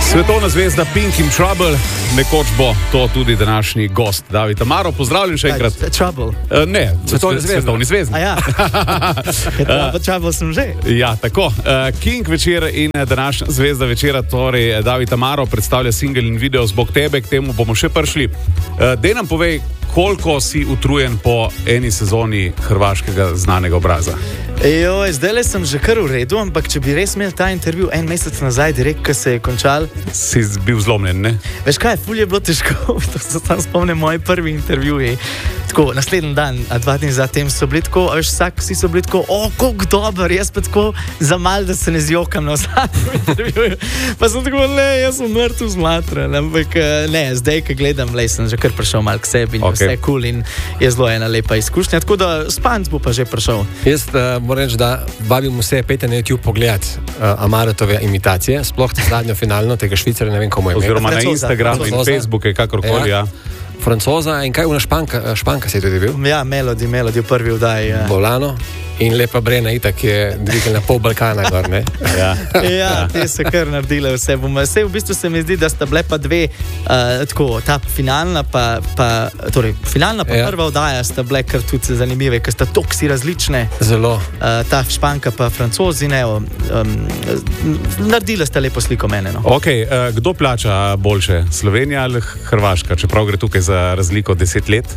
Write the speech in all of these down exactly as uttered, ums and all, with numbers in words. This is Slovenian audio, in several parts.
Svetovna zvezda Pink in Trouble, nekoč bo to tudi današnji gost David Amaro. Pozdravljen še enkrat. Trouble? Uh, ne, Svetovni zvezda. Svetovni zvezda. A ja, v Trouble sem že. Ja, tako. Uh, King večer in današnja zvezda večera, torej David Amaro predstavlja single in video Zbog tebe, k temu bomo še prišli. Uh, dej nam povej, koliko si utrujen po eni sezoni hrvaškega znanega obraza? Joj, zdaj le sem že kar v redu, ampak če bi res imel ta intervju en mesec nazaj, direkt, ko se je končal. Si bil zlomljen, ne? Veš kaj, ful je bilo težko, to se tam spomnim moji prvi intervjuji. Tako, naslednji dan, a dva dni zatem so bili tako, veš, vsak si so bili tako, o, koliko dober, jaz pa tako za mal, da se ne zjokam na vsakem intervjuju. Pa sem tako, le, jaz sem mrtev zmatran, ampak ne, zdaj, ko gledam, le, sem že kar prišel mal k sebi in okay. Vse kul cool in je zelo ena lepa izkušnja, tako da spanc bo pa že prišel. Jaz uh, moram reči, da vabim vse pete na YouTube pogledat uh, Amarotove imitacije, sploh zadnjo finalno tega Švicarja, ne vem komu je. Oziroma Francoza, na Instagramu in Facebooku, kakorkoli, ja. Francoza in kaj una španka, španka se je tudi bil? Ja, Melody, Melody v prvi vdaji. Ja. Bolano in lepa Brena itak je dvigal na pol Balkana gor, ne? Ja, ja, te so kar naredile vse. Vse v bistvu se mi zdi, da sta bile pa dve, uh, tako, ta finalna pa, pa torej, finalna pa ja. Prva vdaja sta bile kar tudi zanimive, ker sta toksi različne. Zelo. Uh, ta španka pa Francozi, ne, um, naredile sta lepo sliko mene, no. Ok, uh, kdo plača boljše? Slovenija ali Hrvaška? Čeprav gre tukaj za razliko deset let?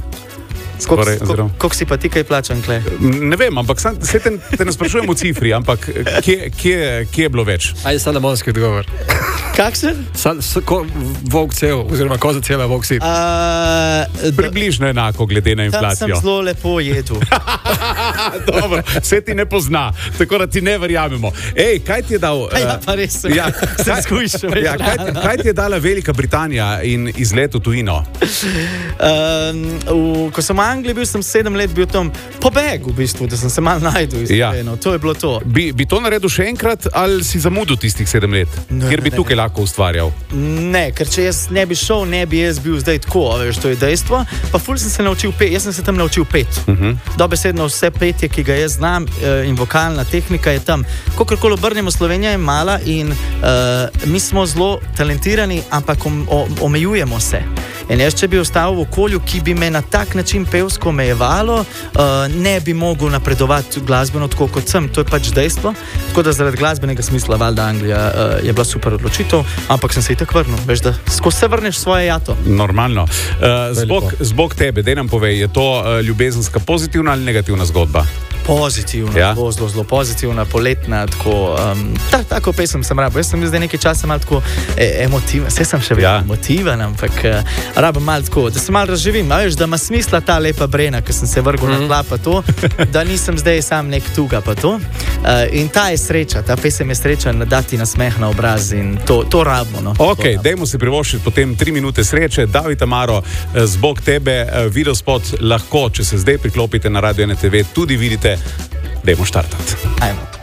Koliko si pa ti kaj plačan, Kle? Ne vem, ampak sam, se te, te ne sprašujem v cifri, ampak kje, kje, kje je bilo več? Ajde salamonski odgovor. Kakšen? Volk cel, oziroma koza cela volk sit. Uh, Približno enako, glede na inflacijo. Tam sem zelo lepo jedel. Dobro, vse ti ne pozna, tako da ti ne verjamemo. Ej, kaj ti je dal... Uh, ja, pa res sem, ja, sem skušal. Ja, kaj, kaj ti je dala Velika Britanija in izlet v tujino? Um, v, ko sem v Angliji bil, sem sedem let bil tam pobeg, v bistvu, da sem se malo najdel. Ja. To je bilo to. Bi, bi to naredil še enkrat, ali si zamudil tistih sedem let? Ne, kjer bi ne, tukaj ne. Lahko ustvarjal? Ne, ker če jaz ne bi šel, ne bi jaz bil zdaj tako, veš, to je dejstvo. Pa ful sem se naučil pet, jaz sem se tam naučil pet. Uh -huh. Dobesedno vse petje, ki ga jaz znam, in vokalna tehnika je tam. Kakorkoli obrnemo, Slovenija je mala in uh, mi smo zelo talentirani, ampak om, o, omejujemo se. In jaz, če bi ostal v okolju, ki bi me na tak način pevsko omejevalo, uh, ne bi mogel napredovati glasbeno tako kot sem. To je pač dejstvo. Tako da zaradi glasbenega smisla valjda Anglija uh, je bila super odločitev, ampak sem se itak vrnil. Veš, da skozi se vrneš svoje jato. Normalno. Uh, zbog, zbog tebe, dej nam povej, je to uh, ljubezenska pozitivna ali negativna zgodba? Pozitivna, ja. Zelo, zelo, zelo pozitivna, poletna, tako, um, ta, tako pesem sem rabo. Jaz sem zdaj nekaj časa malo tako e, emotiven, vse sem še vedno ja. Emotiven, ampak uh, rabim malo tako, da se malo razživim, veš, da ima smisla ta lepa Brena, ker sem se vrgel mm. na tla pa to, da nisem zdaj sam nek tuga pa to. Uh, in ta je sreča, ta pesem je sreča, dati nasmeh na obraz in to, to rabimo. No. Ok, dajmo se privoščiti potem tri minute sreče. David Amaro, Zbog tebe, videospot lahko, če se zdaj priklopite na Radio ena te ve, tudi vidite. Dajmo štartati. Ajmo.